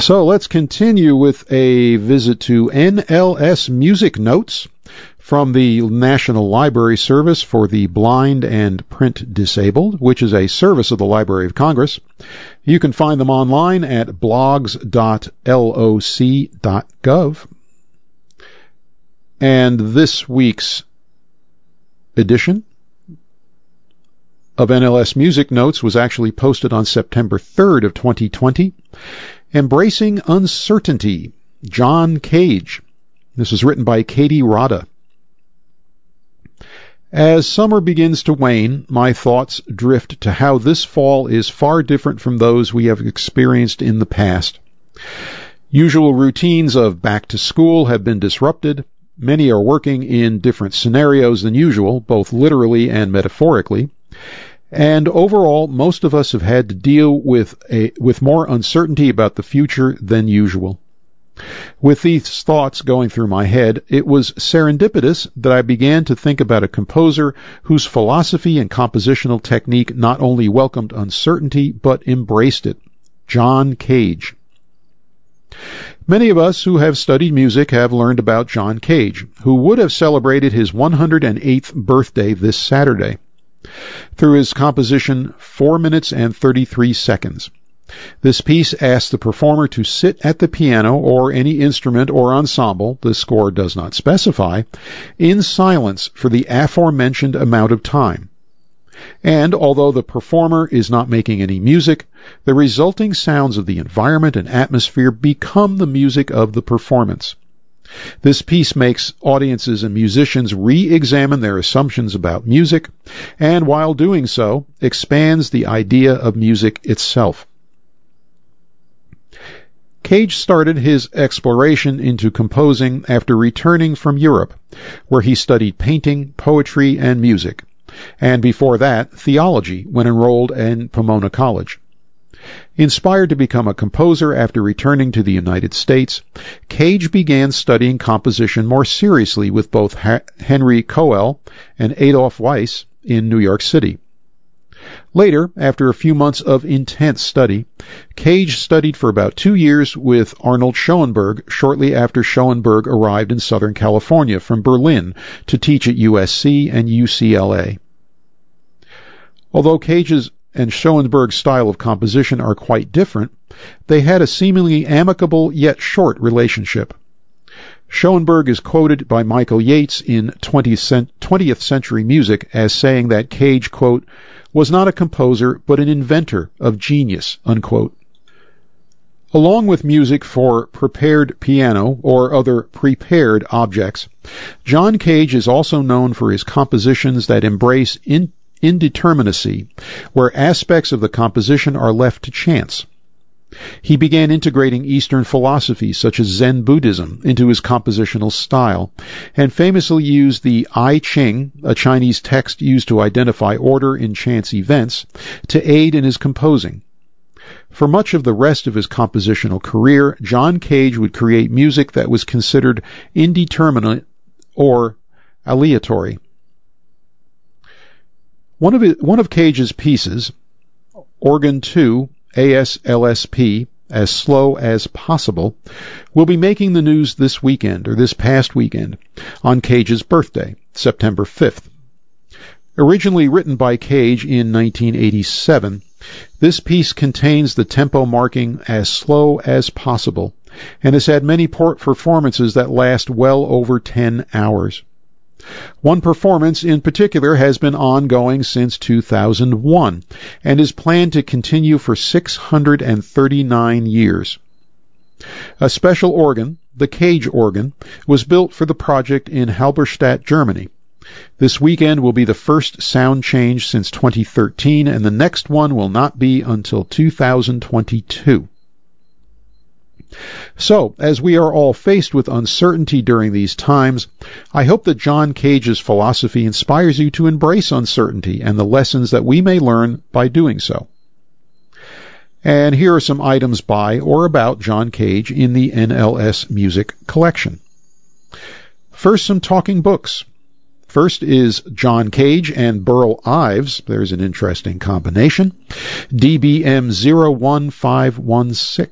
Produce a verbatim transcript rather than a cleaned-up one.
So let's continue with a visit to N L S Music Notes from the National Library Service for the Blind and Print Disabled, which is a service of the Library of Congress. You can find them online at blogs dot loc dot gov. And this week's edition of N L S Music Notes was actually posted on September third of twenty twenty. Embracing Uncertainty, John Cage. This was written by Katie Rada. As summer begins to wane, my thoughts drift to how this fall is far different from those we have experienced in the past. Usual routines of back to school have been disrupted. Many are working in different scenarios than usual, both literally and metaphorically. And overall, most of us have had to deal with a with more uncertainty about the future than usual. With these thoughts going through my head, it was serendipitous that I began to think about a composer whose philosophy and compositional technique not only welcomed uncertainty, but embraced it. John Cage. Many of us who have studied music have learned about John Cage, who would have celebrated his one hundred eighth birthday this Saturday, through his composition four minutes and thirty-three seconds. This piece asks the performer to sit at the piano or any instrument or ensemble, the score does not specify, in silence for the aforementioned amount of time. And although the performer is not making any music, the resulting sounds of the environment and atmosphere become the music of the performance. This piece makes audiences and musicians re-examine their assumptions about music, and while doing so, expands the idea of music itself. Cage started his exploration into composing after returning from Europe, where he studied painting, poetry, and music, and before that, theology, when enrolled in Pomona College. Inspired to become a composer after returning to the United States, Cage began studying composition more seriously with both Henry Cowell and Adolf Weiss in New York City. Later, after a few months of intense study, Cage studied for about two years with Arnold Schoenberg shortly after Schoenberg arrived in Southern California from Berlin to teach at U S C and U C L A. Although Cage's and Schoenberg's style of composition are quite different, they had a seemingly amicable yet short relationship. Schoenberg is quoted by Michael Yates in twentieth century Music as saying that Cage, quote, was not a composer but an inventor of genius, unquote. Along with music for prepared piano or other prepared objects, John Cage is also known for his compositions that embrace in indeterminacy, where aspects of the composition are left to chance. He began integrating Eastern philosophies such as Zen Buddhism into his compositional style, and famously used the I Ching, a Chinese text used to identify order in chance events, to aid in his composing. For much of the rest of his compositional career, John Cage would create music that was considered indeterminate or aleatory. One of, it, one of Cage's pieces, Organ two, A S L S P, As Slow as Possible, will be making the news this weekend, or this past weekend, on Cage's birthday, September fifth. Originally written by Cage in nineteen eighty-seven, this piece contains the tempo marking As Slow as Possible, and has had many performances that last well over ten hours. One performance in particular has been ongoing since two thousand one and is planned to continue for six hundred thirty-nine years. A special organ, the Cage organ, was built for the project in Halberstadt, Germany. This weekend will be the first sound change since twenty thirteen, and the next one will not be until two thousand twenty-two. So, as we are all faced with uncertainty during these times, I hope that John Cage's philosophy inspires you to embrace uncertainty and the lessons that we may learn by doing so. And here are some items by or about John Cage in the N L S Music Collection. First, some talking books. First is John Cage and Burl Ives. There's an interesting combination. D B M zero one five one six.